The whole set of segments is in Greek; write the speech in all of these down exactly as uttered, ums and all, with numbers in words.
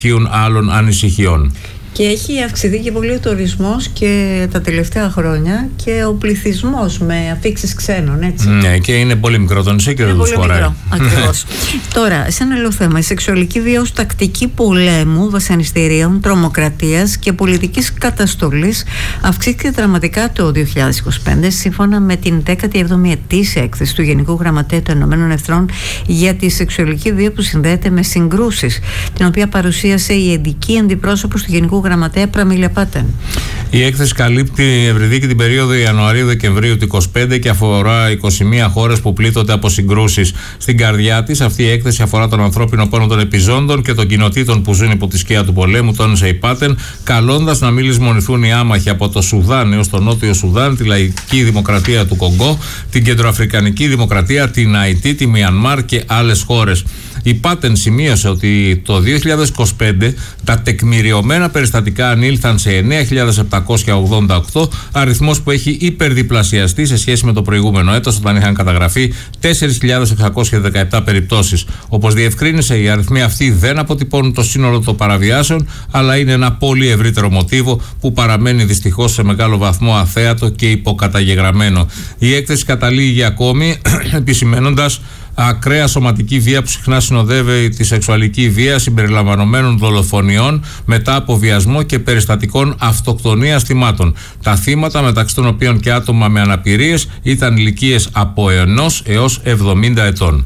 άλλων ανησυχιών. Και έχει αυξηθεί και πολύ ο τουρισμός και τα τελευταία χρόνια και ο πληθυσμός με αφίξεις ξένων, έτσι. Ναι, και είναι πολύ μικρό το νησί και δεν τους χωράει. Ακριβώς. Τώρα, σε ένα άλλο θέμα, η σεξουαλική βία ως τακτική πολέμου, βασανιστήριων, τρομοκρατίας και πολιτικής καταστολής αυξήθηκε δραματικά το δύο χιλιάδες είκοσι πέντε, σύμφωνα με την δέκατη έβδομη ετήσια έκθεση του Γενικού Γραμματέα των Ηνωμένων Εθνών για τη σεξουαλική βία που συνδέεται με συγκρούσεις, την οποία παρουσίασε η ειδική αντιπρόσωπος του Γενικού Γραμματέα Πραμίλια Πάτεν. Η έκθεση καλύπτει, Ευρυδίκη, την περίοδο Ιανουαρίου-Δεκεμβρίου του είκοσι πέντε και αφορά είκοσι μία χώρες που πλήττονται από συγκρούσεις. Στην καρδιά της, αυτή η έκθεση αφορά τον ανθρώπινο πόνο των επιζώντων και των κοινοτήτων που ζουν υπό τη σκιά του πολέμου, τόνισε η Πάτεν, καλώντας να μην λησμονηθούν οι άμαχοι από το Σουδάν έως το Νότιο Σουδάν, τη Λαϊκή Δημοκρατία του Κονγκό, την Κεντροαφρικανική Δημοκρατία, την Αϊτή, τη Μιανμάρ και άλλες χώρες. Η Πάτεν σημείωσε ότι το δύο χιλιάδες είκοσι πέντε τα τεκμηριωμένα περιστατικά ανήλθαν σε εννέα χιλιάδες επτακόσια ογδόντα οκτώ, αριθμός που έχει υπερδιπλασιαστεί σε σχέση με το προηγούμενο έτος, όταν είχαν καταγραφεί τέσσερις χιλιάδες εξακόσιες δεκαεπτά περιπτώσεις. Όπως διευκρίνησε, οι αριθμοί αυτοί δεν αποτυπώνουν το σύνολο των παραβιάσεων, αλλά είναι ένα πολύ ευρύτερο μοτίβο που παραμένει δυστυχώς σε μεγάλο βαθμό αθέατο και υποκαταγεγραμμένο. Η έκθεση καταλήγει ακόμη επισημαίνοντας ακραία σωματική βία που συχνά συνοδεύει τη σεξουαλική βία, συμπεριλαμβανομένων δολοφονιών μετά από βιασμό και περιστατικών αυτοκτονίας θυμάτων. Τα θύματα, μεταξύ των οποίων και άτομα με αναπηρίες, ήταν ηλικίες από ενός έως εβδομήντα ετών.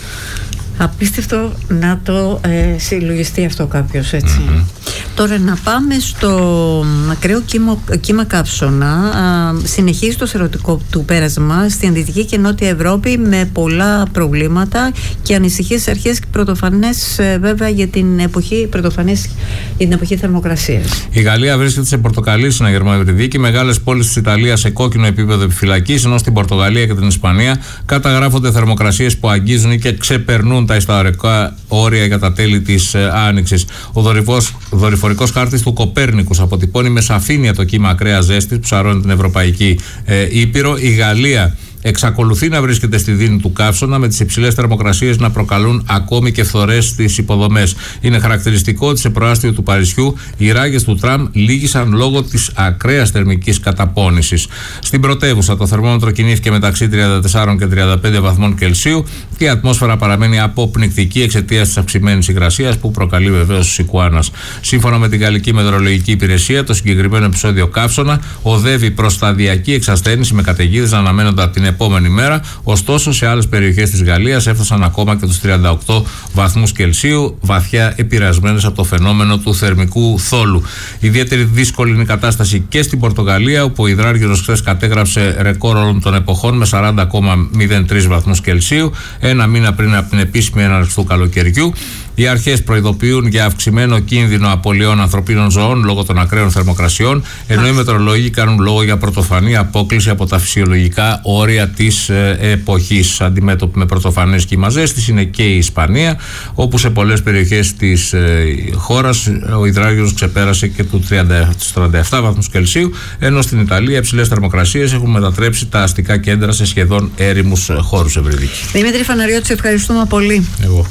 Απίστευτο να το ε, συλλογιστεί αυτό κάποιος, έτσι. Mm-hmm. Τώρα να πάμε στο ακραίο κύμα, κύμα καύσωνα. Α, συνεχίζει το σερωτικό του πέρασμα στην Δυτική και Νότια Ευρώπη με πολλά προβλήματα και ανησυχίες αρχές και πρωτοφανές, ε, βέβαια, για την εποχή, πρωτοφανές για την εποχή θερμοκρασίας. Η Γαλλία βρίσκεται σε πορτοκαλί συναγερμό Ευρυδίκη, μεγάλες πόλεις της Ιταλίας σε κόκκινο επίπεδο επιφυλακής, ενώ στην Πορτογαλία και την Ισπανία καταγράφονται θερμοκρασίες που αγγίζουν ή και ξεπερνούν τα ιστορικά όρια για τα τέλη της ε, Άνοιξης. Ο δορυφός, δορυφορικός χάρτης του Κοπέρνικους αποτυπώνει με σαφήνεια το κύμα ακραίας ζέστης που σαρώνει την Ευρωπαϊκή ε, Ήπειρο. Η Γαλλία εξακολουθεί να βρίσκεται στη δίνη του καύσωνα, με τις υψηλές θερμοκρασίες να προκαλούν ακόμη και φθορές στις υποδομές. Είναι χαρακτηριστικό ότι σε προάστιο του Παρισιού οι ράγες του τραμ λύγησαν λόγω της ακραίας θερμικής καταπώνησης. Στην πρωτεύουσα το θερμόμετρο κινήθηκε μεταξύ τριάντα τέσσερα και τριάντα πέντε βαθμών Κελσίου και η ατμόσφαιρα παραμένει αποπνικτική εξαιτίας της αυξημένης υγρασίας που προκαλεί βεβαίως ο σικουάνας. Σύμφωνα με την Γαλλική Μετεωρολογική Υπηρεσία, το συγκεκριμένο επεισόδιο καύσωνα οδεύει προς σταδιακή εξασθένηση με καταιγίδες να αναμένονται από την επόμενη μέρα. Ωστόσο, σε άλλες περιοχές της Γαλλίας έφτασαν ακόμα και τους τριάντα οκτώ βαθμούς Κελσίου, βαθιά επηρεασμένες από το φαινόμενο του θερμικού θόλου. Ιδιαίτερη δύσκολη είναι η κατάσταση και στην Πορτογαλία, όπου ο υδράργυρος χθες κατέγραψε ρεκόρ όλων των εποχών με σαράντα κόμμα μηδέν τρία βαθμούς Κελσίου, ένα μήνα πριν από την επίσημη έναρξη του καλοκαιριού. Οι αρχές προειδοποιούν για αυξημένο κίνδυνο απολειών ανθρωπίνων ζώων λόγω των ακραίων θερμοκρασιών, ενώ οι μετεωρολόγοι κάνουν λόγο για πρωτοφανή απόκλιση από τα φυσιολογικά όρια της ε, εποχής. Αντιμέτωπη με πρωτοφανές κύμα ζέστης είναι και η Ισπανία, όπου σε πολλές περιοχές της ε, χώρας ο υδράργυρος ξεπέρασε και τους τριάντα επτά βαθμούς Κελσίου, ενώ στην Ιταλία υψηλές θερμοκρασίες έχουν μετατρέψει τα αστικά κέντρα σε σχεδόν έρημους χώρους. Ευρυδίκη. Δημήτρη Φαναριώτη, ευχαριστούμε πολύ. Εγώ.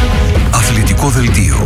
Αθλητικό δελτίο.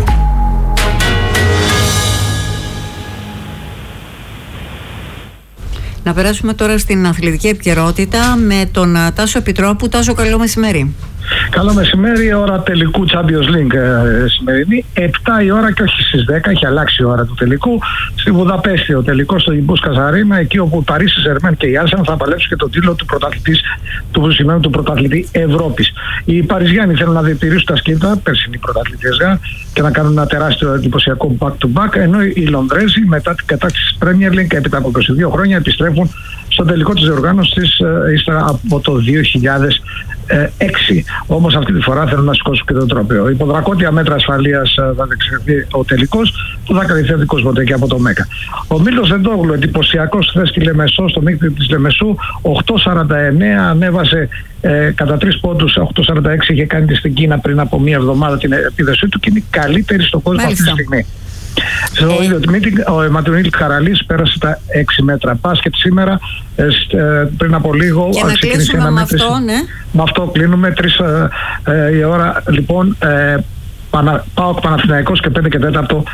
Να περάσουμε τώρα στην αθλητική επικαιρότητα με τον Τάσο Επιτρόπου. Τάσο, καλό μεσημέρι. Καλό μεσημέρι, ώρα τελικού Champions League ε, σημερινή. επτά η ώρα και όχι στις δέκα, έχει αλλάξει η ώρα του τελικού. Στη Βουδαπέστη ο τελικός στο Μπούσκας Αρίνα, εκεί όπου Παρί Σεν-Ζερμέν και η Άρσεν θα παλέψουν και τον τίτλο του πρωταθλητής, του σημαίνου του πρωταθλητή Ευρώπης. Οι Παριζιάνοι θέλουν να διατηρήσουν τα σκήτα, περσινοί πρωταθλητές, και να κάνουν ένα τεράστιο εντυπωσιακό back-to-back, ενώ οι Λονδρέζοι μετά την κατάκτηση της Premier League έπειτα από είκοσι δύο χρόνια επιστρέφουν στο τελικό της διοργάνωσης ε, ύστερα από το δύο χιλιάδες έξι. Όμως αυτή τη φορά θέλουν να σηκώσουν και το τρόπαιο. Υπό δρακόντια μέτρα ασφαλείας θα διεξαχθεί ο τελικός, που θα καλυφθεί ποτέ και από το ΜΕΚΑ. Ο Μίλτος Εντόγλου, εντυπωσιακός χθες στη Λεμεσό, στο μίκτη της Λεμεσού, οκτώ σαράντα εννέα, ανέβασε ε, κατά τρεις πόντους. οκτώ σαράντα έξι είχε κάνει στην Κίνα πριν από μία εβδομάδα την επίδεσή του και είναι καλύτερη στον κόσμο αυτή τη στιγμή. Στο ίδιο meeting, ο Ματιονίλ Χαραλής πέρασε τα έξι μέτρα. Μπάσκετ σήμερα, ε, πριν από λίγο. Και να κλείσουμε με αυτό, ναι. Με αυτό κλείνουμε, τρεις ε, ε, η ώρα. Λοιπόν, ε, Πανα... ΠΑΟΚ Παναθηναϊκός και πέντε και τέταρτο